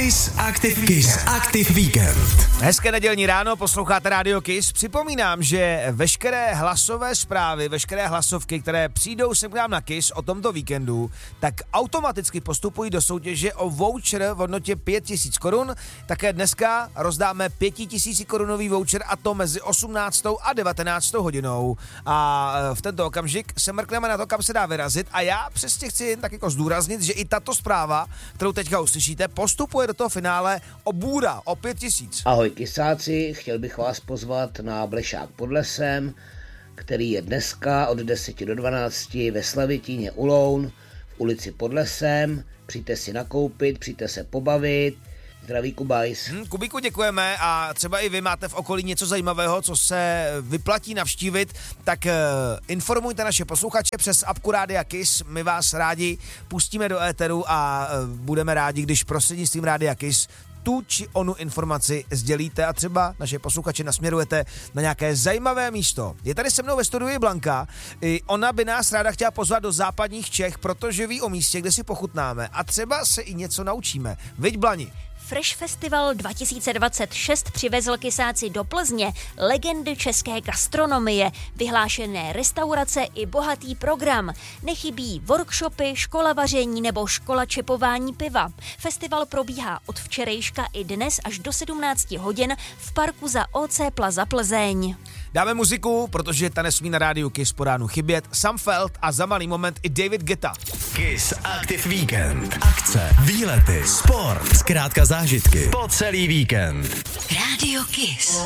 Kiss Active Weekend. Hezké nedělní ráno, posloucháte Radio Kiss. Připomínám, že veškeré hlasové zprávy, veškeré hlasovky, které přijdou sem k nám na Kiss o tomto víkendu, tak automaticky postupují do soutěže o voucher v hodnotě 5000 korun. Také dneska rozdáme 5000 korunový voucher, a to mezi 18. a 19. hodinou. A v tento okamžik se mrkneme na to, kam se dá vyrazit, a já přesně chci jen tak jako zdůraznit, že i tato zpráva, kterou teďka uslyšíte, postupuje do toho finále o bůra, o 5000. Ahoj kysáci, chtěl bych vás pozvat na Blešák pod lesem, který je dneska od 10 do 12 ve Slavitíně u Loun v ulici pod lesem. Přijďte si nakoupit, přijďte se pobavit. Zdraví Kubajs. Kubíku, děkujeme, a třeba i vy máte v okolí něco zajímavého, co se vyplatí navštívit, tak informujte naše posluchače přes apku Rádia Kiss. My vás rádi pustíme do éteru a budeme rádi, když prostřednictvím Rádia Kiss tu či onu informaci sdělíte a třeba naše posluchače nasměrujete na nějaké zajímavé místo. Je tady se mnou ve studiu Blanka. I ona by nás ráda chtěla pozvat do západních Čech, protože ví o místě, kde si pochutnáme a třeba se i něco naučíme. Viď, Blani? Fresh Festival 2026 přivezl kysáci do Plzně legendy české gastronomie, vyhlášené restaurace i bohatý program. Nechybí workshopy, škola vaření nebo škola čepování piva. Festival probíhá od včerejška i dnes až do 17 hodin v parku za OC Plaza Plzeň. Dáme muziku, protože ta nesmí na rádiu Kiss po ránu chybět. Sam Feld a za malý moment i David Guetta. Kiss Active Weekend. Akce, výlety, sport, zkrátka zážitky po celý víkend. Radio Kiss.